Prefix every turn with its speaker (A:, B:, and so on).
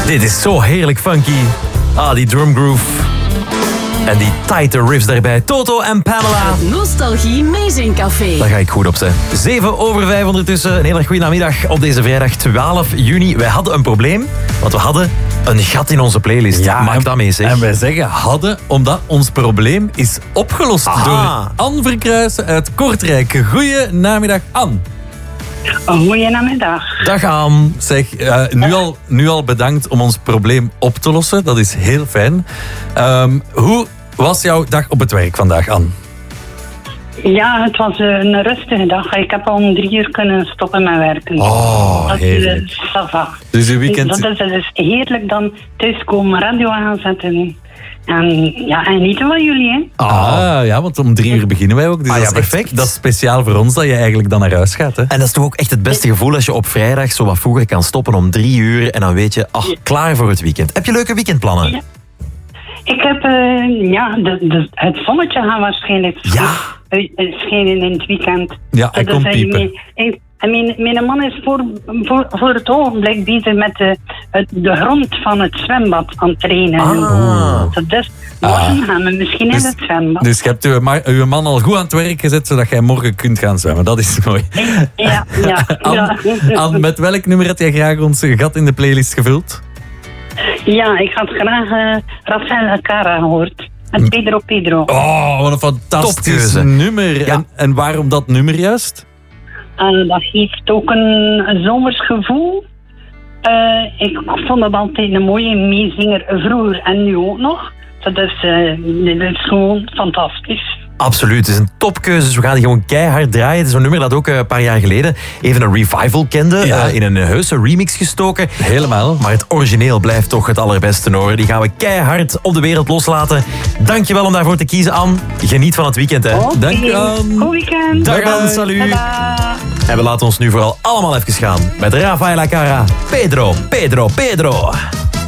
A: Dit is zo heerlijk funky. Ah, die drumgroove. En die tighte riffs daarbij. Toto en Pamela.
B: Nostalgie Meezingcafé.
A: Daar ga ik goed op zijn. 7:05 ondertussen. Een hele goede namiddag op deze vrijdag 12 juni. Wij hadden een probleem, want we hadden een gat in onze playlist.
C: Ja,
A: Maak dat mee, zeg.
C: En wij zeggen hadden, omdat ons probleem is opgelost door Anne Verkruijsen uit Kortrijk. Goeie namiddag, Anne.
D: Goedenamiddag.
A: Dag aan.
C: Zeg, nu al bedankt om ons probleem op te lossen. Dat is heel fijn. Hoe was jouw dag op het werk vandaag, Anne?
D: Ja, het was een rustige dag. Ik heb al om 3 uur kunnen stoppen met werken.
C: Oh, heerlijk.
D: Ça va.
C: Dus uw weekend...
D: Dat is dus heerlijk dan thuiskomen, radio aanzetten. En genieten van jullie, hè?
C: Ja, want om 3 uur beginnen wij ook. Dus
A: Ah,
C: dat
A: ja,
C: is echt-
A: perfect.
C: dat is speciaal voor ons dat je eigenlijk dan naar huis gaat. Hè?
A: En dat is toch ook echt het beste gevoel als je op vrijdag zo wat vroeger kan stoppen om 3 uur. En dan weet je, klaar voor het weekend. Heb je leuke weekendplannen?
D: Ja. Ik heb, het zonnetje gaat waarschijnlijk schijnen in het weekend.
C: Ja, hij
D: Dat
C: komt
D: is
C: piepen.
D: Mijn man is voor het ogenblik bezig met de grond van het zwembad aan het trainen. Dus morgen gaan we misschien in het zwembad.
C: Dus je hebt uw man al goed aan het werk gezet, zodat jij morgen kunt gaan zwemmen. Dat is mooi.
D: Ja.
C: Anne, met welk nummer had jij graag ons gat in de playlist gevuld?
D: Ja, ik had graag Rafael Cara gehoord. En Pedro.
C: Oh, wat een fantastisch
A: Topkeuze.
C: nummer.
A: Ja.
C: En waarom dat nummer juist?
D: Dat geeft ook een zomers gevoel. Ik vond het altijd een mooie meezinger vroeger en nu ook nog. Dat is gewoon fantastisch.
A: Absoluut, het is een topkeuze. Dus we gaan die gewoon keihard draaien. Het is een nummer dat ook een paar jaar geleden even een revival kende.
C: Ja.
A: In een heuse remix gestoken.
C: Helemaal.
A: Maar het origineel blijft toch het allerbeste, hoor. Die gaan we keihard op de wereld loslaten. Dankjewel om daarvoor te kiezen, Anne. Geniet van het weekend, hè.
D: Oké.
C: Dank je, Anne.
D: Goed weekend.
A: Dag, Anne. Salut.
D: Tada.
A: En we laten ons nu vooral allemaal even gaan met Rafael Cara. Pedro.